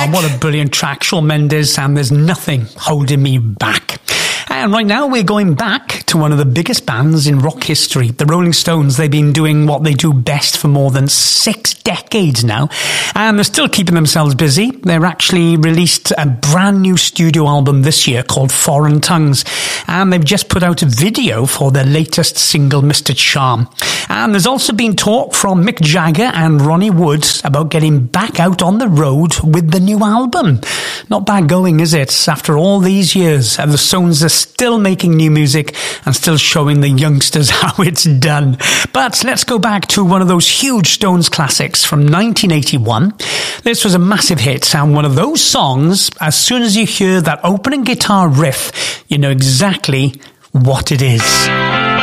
Oh, what a brilliant track. Shawn Mendes and There's Nothing Holding Me Back. And right now we're going back to one of the biggest bands in rock history, the Rolling Stones. They've been doing what they do best for more than 6 decades now, and they're still keeping themselves busy. They're actually released a brand new studio album this year called Foreign Tongues, and they've just put out a video for their latest single, Mr. Charm. And there's also been talk from Mick Jagger and Ronnie Wood about getting back out on the road with the new album. Not bad going, is it? After all these years, and the Stones are still making new music and still showing the youngsters how it's done. But let's go back to one of those huge Stones classics from 1981. This was a massive hit, and one of those songs, as soon as you hear that opening guitar riff, you know exactly what it is.